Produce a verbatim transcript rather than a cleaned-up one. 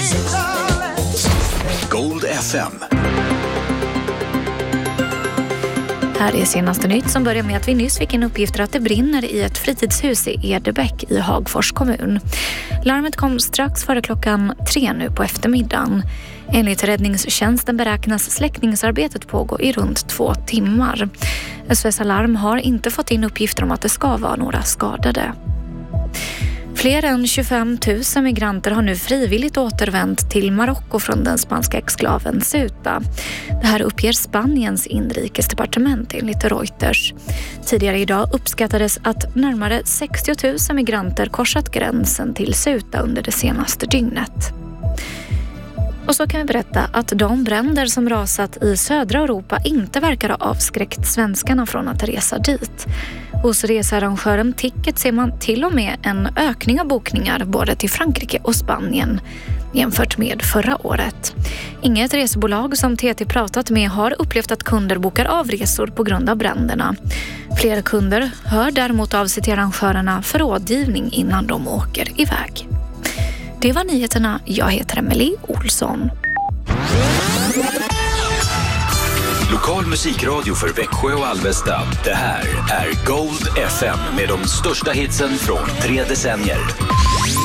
Gold F M. Här är senaste nytt som börjar med att vi nyss fick en uppgift att det brinner i ett fritidshus i Edebäck i Hagfors kommun. Larmet kom strax före klockan tre nu på eftermiddagen. Enligt räddningstjänsten beräknas släckningsarbetet pågå i runt två timmar. S O S Alarm har inte fått in uppgifter om att det ska vara några skadade. Fler än tjugofem tusen migranter har nu frivilligt återvänt till Marocko från den spanska exklaven Ceuta. Det här uppger Spaniens inrikesdepartement enligt Reuters. Tidigare idag uppskattades att närmare sextio tusen migranter korsat gränsen till Ceuta under det senaste dygnet. Och så kan vi berätta att de bränder som rasat i södra Europa inte verkar ha avskräckt svenskarna från att resa dit. Hos researrangören Ticket ser man till och med en ökning av bokningar både till Frankrike och Spanien jämfört med förra året. Inget resebolag som T T pratat med har upplevt att kunder bokar av resor på grund av bränderna. Flera kunder hör däremot av sig till arrangörerna för rådgivning innan de åker iväg. Det var nyheterna. Jag heter Emelie Olsson. Lokal musikradio för Växjö och Alvesta. Det här är Gold F M med de största hitsen från tre decennier.